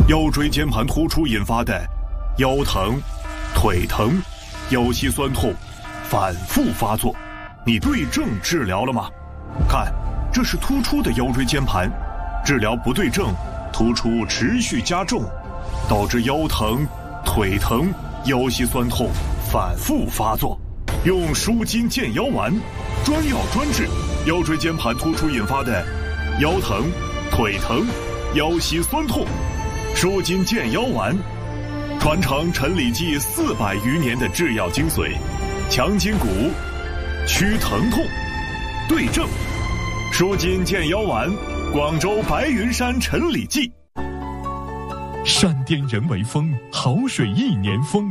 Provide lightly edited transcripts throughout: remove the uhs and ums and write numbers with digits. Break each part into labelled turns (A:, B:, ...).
A: 腰椎间盘突出引发的腰疼、腿疼、腰膝酸痛反复发作，你对症治疗了吗？看，这是突出的腰椎间盘，治疗不对症，突出持续加重，导致腰疼、腿疼、腰膝酸痛反复发作。用舒筋健腰丸，专药专治腰椎间盘突出引发的腰疼、腿疼、腰膝酸痛。舒筋健腰丸，传承陈李济400余年的制药精髓，强筋骨，祛疼痛，对症。舒筋健腰丸，广州白云山陈李济。
B: 山巅人为峰，好水1年丰。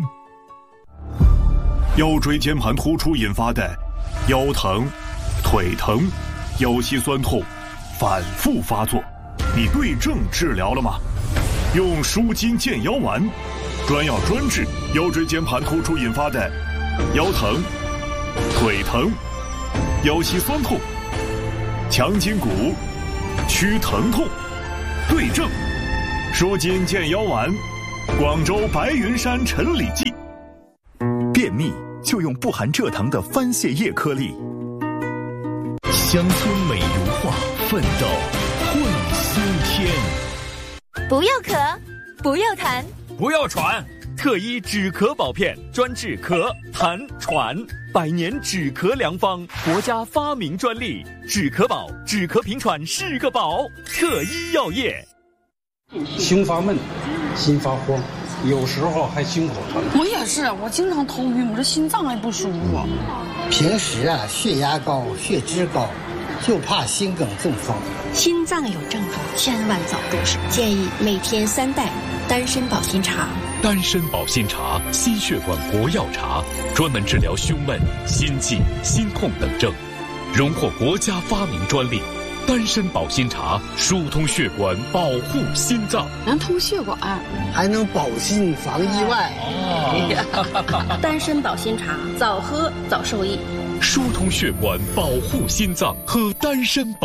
A: 腰椎间盘突出引发的腰疼、腿疼、腰膝酸痛反复发作，你对症治疗了吗？用舒筋健腰丸，专药专治腰椎间盘突出引发的腰疼、腿疼、腰膝酸痛，强筋骨，祛疼痛，对症。舒筋健腰丸，广州白云山陈李济。
C: 便秘就用不含蔗糖的番泻叶颗粒。乡村美如画，奋斗会新天。
D: 不要咳，不要痰，
E: 不要喘，特医止咳保片，专治咳、痰、喘，100年止咳良方，国家发明专利，止咳宝，止咳平喘是个宝，特医药业。
F: 胸发闷，心发慌，有时候还胸口疼。
G: 我也是，我经常头晕，我这心脏也不舒服。
H: 平时血压高，血脂高，就怕心梗中风。
I: 心脏有症状，千万早重视。建议每天3袋丹参保心茶。
B: 丹参保心茶，心血管活药茶，专门治疗胸闷、心悸、心痛等症，荣获国家发明专利。丹参保心茶疏通血管，保护心脏，
G: 能通血管，
H: 还能保心防意外。
I: 丹参保心茶，早喝早受益。
B: 疏通血管，保护心脏，喝丹参保